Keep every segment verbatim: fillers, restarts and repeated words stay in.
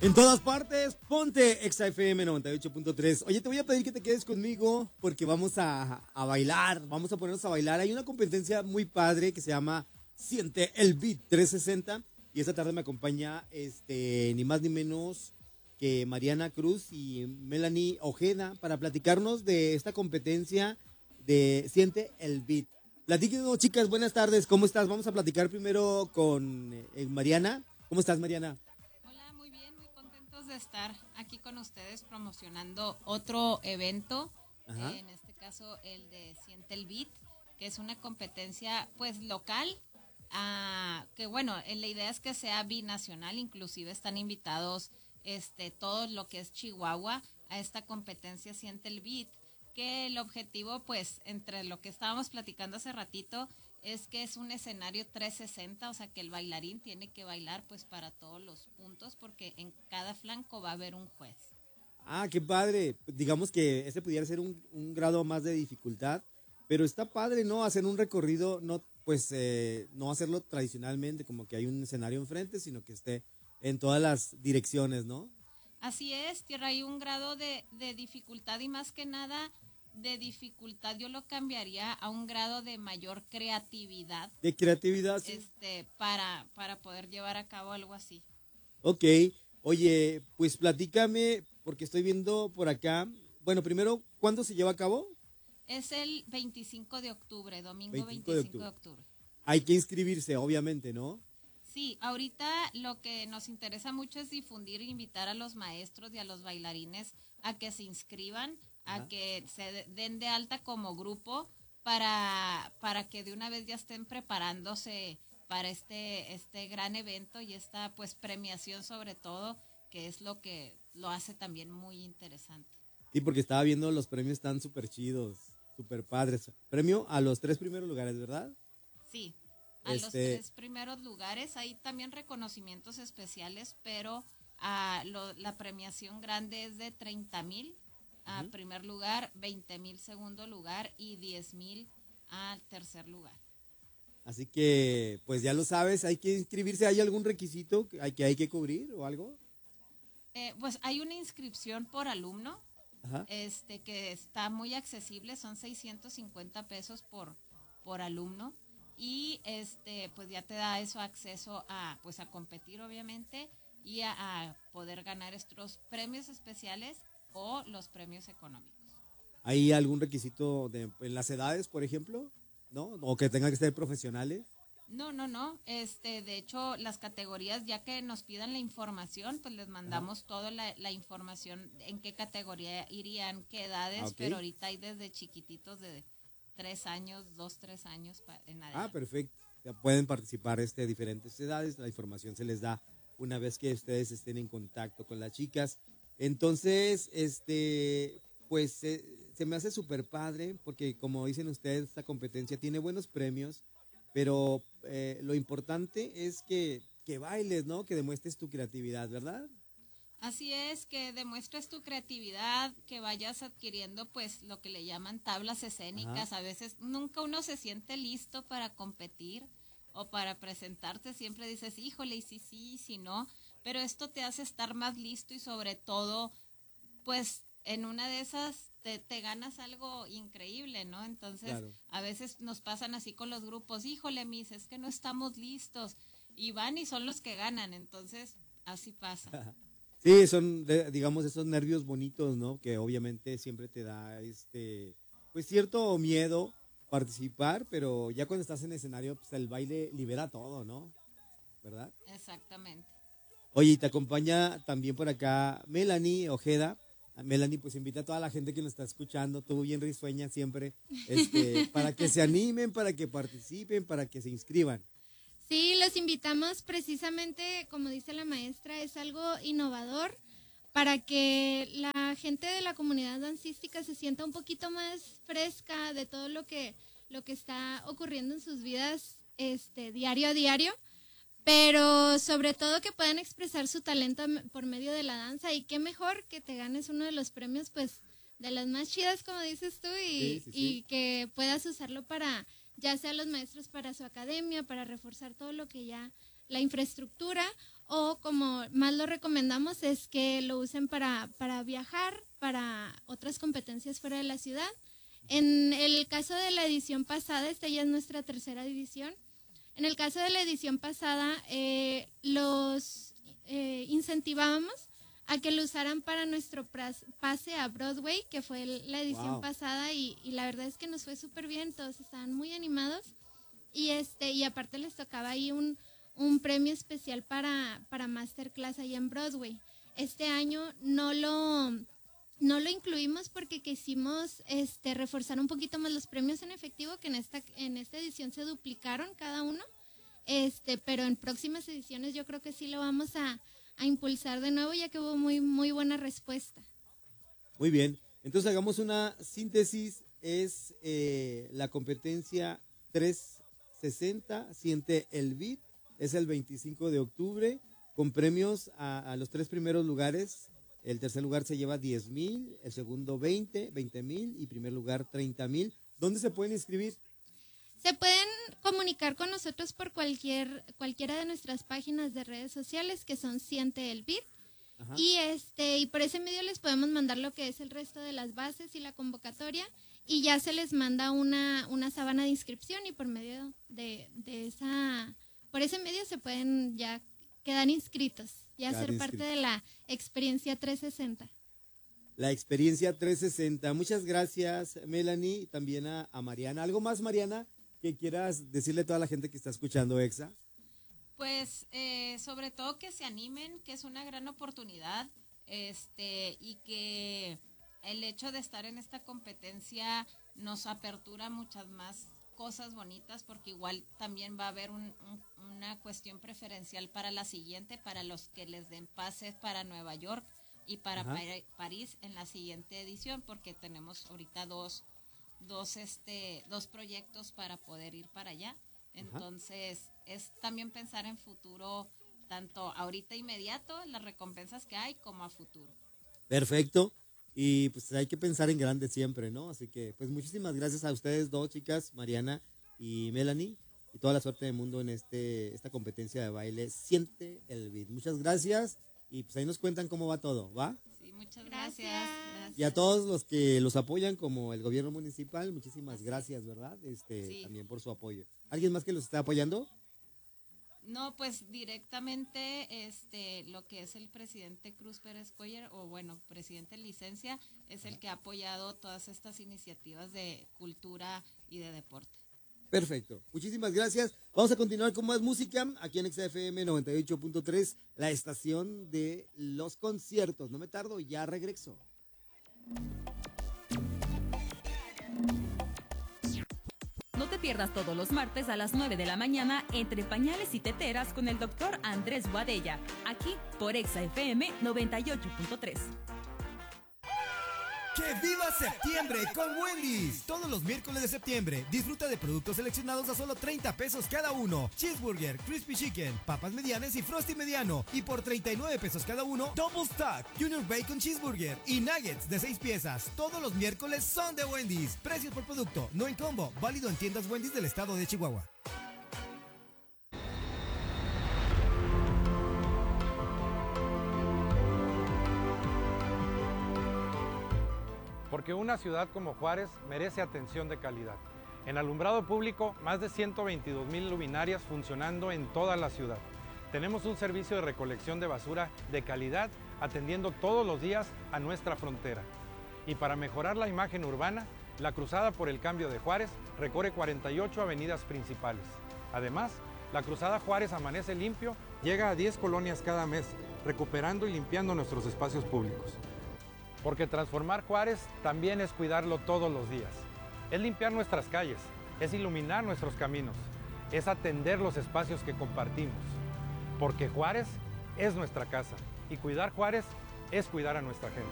En todas partes, ponte Exa F M noventa y ocho punto tres. Oye, te voy a pedir que te quedes conmigo porque vamos a, a bailar, vamos a ponernos a bailar. Hay una competencia muy padre que se llama Siente el Beat trescientos sesenta y esta tarde me acompaña este ni más ni menos que Mariana Cruz y Melanie Ojeda para platicarnos de esta competencia de Siente el Beat. Platíquenos, chicas, buenas tardes, ¿cómo estás? Vamos a platicar primero con eh, Mariana. ¿Cómo estás, Mariana? De estar aquí con ustedes promocionando otro evento, eh, en este caso el de Siente el Beat, que es una competencia pues local, uh, que bueno, la idea es que sea binacional, inclusive están invitados este todo lo que es Chihuahua a esta competencia Siente el Beat, que el objetivo pues entre lo que estábamos platicando hace ratito es que es un escenario trescientos sesenta, o sea que el bailarín tiene que bailar pues para todos los puntos porque en cada flanco va a haber un juez. Ah, qué padre. Digamos que ese pudiera ser un, un grado más de dificultad, pero está padre, ¿no? Hacer un recorrido, no pues eh, no hacerlo tradicionalmente como que hay un escenario enfrente, sino que esté en todas las direcciones, ¿no? Así es, tierra, hay un grado de, de dificultad y más que nada de dificultad yo lo cambiaría a un grado de mayor creatividad. De creatividad, sí. Este, para, para poder llevar a cabo algo así. Ok, oye, pues platícame, porque estoy viendo por acá, bueno, primero, ¿cuándo se lleva a cabo? Es el veinticinco de octubre, domingo veinticinco veinticinco de octubre. de octubre. Hay que inscribirse, obviamente, ¿no? Sí, ahorita lo que nos interesa mucho es difundir e invitar a los maestros y a los bailarines a que se inscriban, a Ajá. que se den de alta como grupo para, para que de una vez ya estén preparándose para este, este gran evento y esta pues premiación sobre todo, que es lo que lo hace también muy interesante. Sí, porque estaba viendo los premios, están súper chidos, súper padres. Premio a los tres primeros lugares, ¿verdad? Sí, a este... los tres primeros lugares. Hay también reconocimientos especiales, pero a lo, la premiación grande es de treinta mil a uh-huh. primer lugar, veinte mil segundo lugar y diez mil al tercer lugar. Así que, pues ya lo sabes, hay que inscribirse. ¿Hay algún requisito que hay que, hay que cubrir o algo? Eh, pues hay una inscripción por alumno, Ajá. este que está muy accesible, son seiscientos cincuenta pesos por, por alumno. Y este pues ya te da eso acceso a pues a competir obviamente y a, a poder ganar estos premios especiales o los premios económicos. ¿Hay algún requisito de, en las edades, por ejemplo? ¿No? ¿O que tengan que ser profesionales? No, no, no. Este, de hecho, las categorías, ya que nos pidan la información, pues les mandamos Ajá. toda la, la información en qué categoría irían, qué edades, ah, okay. pero ahorita hay desde chiquititos de tres años, dos, tres años en adelante. Ah, perfecto. Ya pueden participar este, de diferentes edades, la información se les da una vez que ustedes estén en contacto con las chicas. Entonces, este, pues eh, se me hace súper padre porque como dicen ustedes, esta competencia tiene buenos premios, pero eh, lo importante es que, que bailes, ¿no? Que demuestres tu creatividad, ¿verdad? Así es, que demuestres tu creatividad, que vayas adquiriendo pues lo que le llaman tablas escénicas. Ajá. A veces nunca uno se siente listo para competir o para presentarte, siempre dices, híjole, y sí, sí, sí, no, pero esto te hace estar más listo y sobre todo, pues en una de esas te, te ganas algo increíble, ¿no? Entonces, claro. A veces nos pasan así con los grupos, híjole, mis, es que no estamos listos, y van y son los que ganan, entonces así pasa. Sí, son, digamos, esos nervios bonitos, ¿no? Que obviamente siempre te da, este, pues cierto miedo participar, pero ya cuando estás en escenario, pues el baile libera todo, ¿no? ¿Verdad? Exactamente. Oye, y te acompaña también por acá Melanie Ojeda. Melanie, pues invita a toda la gente que nos está escuchando, tú bien risueña siempre, este, para que se animen, para que participen, para que se inscriban. Sí, los invitamos precisamente, como dice la maestra, es algo innovador para que la gente de la comunidad dancística se sienta un poquito más fresca de todo lo que, lo que está ocurriendo en sus vidas este, diario a diario, pero sobre todo que puedan expresar su talento por medio de la danza y qué mejor que te ganes uno de los premios pues de las más chidas, como dices tú, y, sí, sí, sí. y que puedas usarlo para, ya sea los maestros para su academia, para reforzar todo lo que ya, la infraestructura, o como más lo recomendamos es que lo usen para, para viajar, para otras competencias fuera de la ciudad. En el caso de la edición pasada, esta ya es nuestra tercera edición. En el caso de la edición pasada, eh, los eh, incentivábamos a que lo usaran para nuestro pase a Broadway, que fue la edición wow. pasada, y, y la verdad es que nos fue súper bien, todos estaban muy animados, y este y aparte les tocaba ahí un, un premio especial para, para Masterclass ahí en Broadway. Este año no lo, no lo incluimos porque quisimos este, reforzar un poquito más los premios en efectivo, que en esta, en esta edición se duplicaron cada uno, este, pero en próximas ediciones yo creo que sí lo vamos a a impulsar de nuevo, ya que hubo muy, muy buena respuesta. Muy bien, entonces hagamos una síntesis, es eh, la competencia trescientos sesenta, Siente el Beat, es el veinticinco de octubre, con premios a, a los tres primeros lugares. El tercer lugar se lleva diez mil, el segundo veinte, veinte mil y primer lugar treinta mil. ¿Dónde se pueden inscribir? Se pueden comunicar con nosotros por cualquier cualquiera de nuestras páginas de redes sociales, que son Siente el Beat. Ajá. Y este y por ese medio les podemos mandar lo que es el resto de las bases y la convocatoria, y ya se les manda una, una sábana de inscripción, y por medio de, de esa por ese medio se pueden ya quedar inscritos, ya quedar ser inscritos. Parte de la experiencia trescientos sesenta. La experiencia trescientos sesenta. Muchas gracias, Melanie, y también a, a Mariana. ¿Algo más, Mariana, que quieras decirle a toda la gente que está escuchando Exa? Pues eh, sobre todo que se animen, que es una gran oportunidad, este y que el hecho de estar en esta competencia nos apertura muchas más cosas bonitas, porque igual también va a haber un, un, una cuestión preferencial para la siguiente, para los que les den pases para Nueva York y para Ajá. París en la siguiente edición, porque tenemos ahorita dos dos este dos proyectos para poder ir para allá. Entonces Ajá. es también pensar en futuro, tanto ahorita inmediato, las recompensas que hay, como a futuro. Perfecto, y pues hay que pensar en grande siempre, ¿no? Así que pues muchísimas gracias a ustedes dos, chicas, Mariana y Melanie, y toda la suerte del mundo en este esta competencia de baile Siente el Beat. Muchas gracias, y pues ahí nos cuentan cómo va todo, ¿va? Sí, muchas gracias. gracias. Y a todos los que los apoyan, como el gobierno municipal, muchísimas gracias, ¿verdad? Este, sí. También por su apoyo. ¿Alguien más que los está apoyando? No, pues directamente este lo que es el presidente Cruz Pérez Cuellar, o bueno, presidente en licencia, es el que ha apoyado todas estas iniciativas de cultura y de deporte. Perfecto, muchísimas gracias. Vamos a continuar con más música aquí en Exa F M noventa y ocho punto tres, la estación de los conciertos. No me tardo, ya regreso. No te pierdas todos los martes a las nueve de la mañana Entre Pañales y Teteras con el doctor Andrés Boadella, aquí por Exa F M noventa y ocho punto tres. ¡Que viva septiembre con Wendy's! Todos los miércoles de septiembre disfruta de productos seleccionados a solo treinta pesos cada uno. Cheeseburger, Crispy Chicken, papas medianas y Frosty mediano. Y por treinta y nueve pesos cada uno, Double Stack, Junior Bacon Cheeseburger y Nuggets de seis piezas. Todos los miércoles son de Wendy's. Precios por producto, no en combo. Válido en tiendas Wendy's del estado de Chihuahua. Porque una ciudad como Juárez merece atención de calidad. En alumbrado público, más de ciento veintidós mil luminarias funcionando en toda la ciudad. Tenemos un servicio de recolección de basura de calidad, atendiendo todos los días a nuestra frontera. Y para mejorar la imagen urbana, la Cruzada por el Cambio de Juárez recorre cuarenta y ocho avenidas principales. Además, la Cruzada Juárez Amanece Limpio llega a diez colonias cada mes, recuperando y limpiando nuestros espacios públicos. Porque transformar Juárez también es cuidarlo todos los días. Es limpiar nuestras calles, es iluminar nuestros caminos, es atender los espacios que compartimos. Porque Juárez es nuestra casa y cuidar Juárez es cuidar a nuestra gente.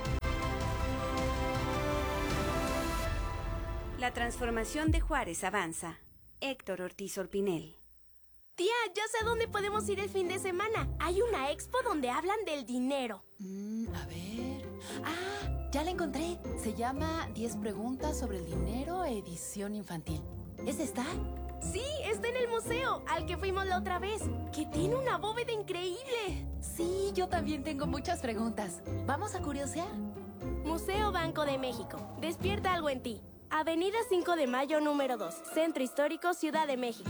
La transformación de Juárez avanza. Héctor Ortiz Orpinel. Tía, ya sé dónde podemos ir el fin de semana. Hay una expo donde hablan del dinero. Mm, a ver... Ah, ya la encontré. Se llama diez preguntas sobre el dinero, edición infantil. ¿Es esta? Sí, está en el museo, al que fuimos la otra vez, que tiene una bóveda increíble. Sí, yo también tengo muchas preguntas. Vamos a curiosear. Museo Banco de México. Despierta algo en ti. Avenida cinco de Mayo, número dos. Centro Histórico, Ciudad de México.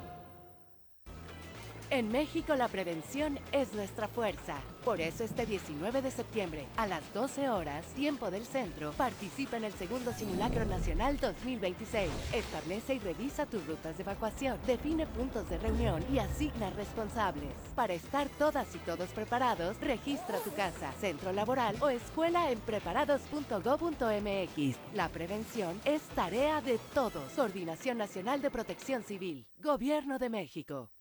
En México la prevención es nuestra fuerza. Por eso este diecinueve de septiembre, a las doce horas, tiempo del centro, participa en el segundo Simulacro Nacional dos mil veintiséis. Establece y revisa tus rutas de evacuación, define puntos de reunión y asigna responsables. Para estar todas y todos preparados, registra tu casa, centro laboral o escuela en preparados punto gob punto mx. La prevención es tarea de todos. Coordinación Nacional de Protección Civil. Gobierno de México.